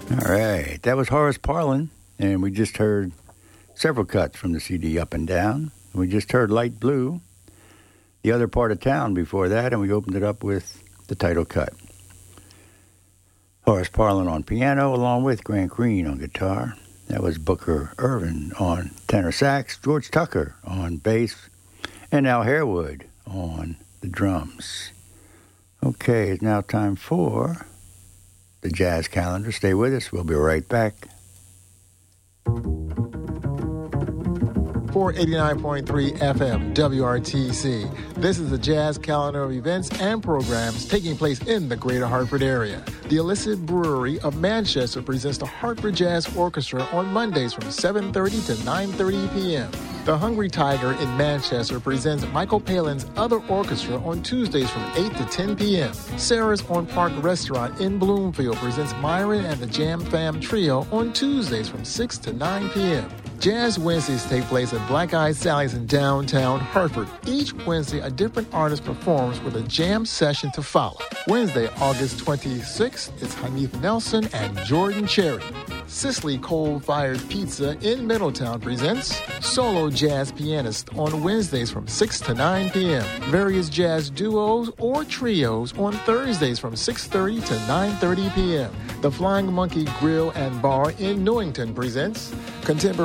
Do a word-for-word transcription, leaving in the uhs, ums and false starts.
All right, that was Horace Parlan, and we just heard several cuts from the C D Up and Down. We just heard Light Blue, The Other Part of Town before that, and we opened it up with the title cut. Horace Parlan on piano, along with Grant Green on guitar. That was Booker Irvin on tenor sax, George Tucker on bass, and Al Harewood on the drums. Okay, it's now time for the Jazz Calendar. Stay with us. We'll be right back. four eighty-nine point three F M, W R T C. This is the Jazz Calendar of events and programs taking place in the greater Hartford area. The Illicit Brewery of Manchester presents the Hartford Jazz Orchestra on Mondays from seven thirty to nine thirty p.m. The Hungry Tiger in Manchester presents Michael Palin's Other Orchestra on Tuesdays from eight to ten p.m. Sarah's on Park Restaurant in Bloomfield presents Myron and the Jam Fam Trio on Tuesdays from six to nine p.m. Jazz Wednesdays take place at Black Eyed Sally's in downtown Hartford. Each Wednesday, a different artist performs with a jam session to follow. Wednesday, August twenty-sixth, it's Hanif Nelson and Jordan Cherry. Cicely Coal-Fired Pizza in Middletown presents Solo Jazz Pianist on Wednesdays from six to nine p.m. Various jazz duos or trios on Thursdays from six thirty to nine thirty p.m. The Flying Monkey Grill and Bar in Newington presents Contemporary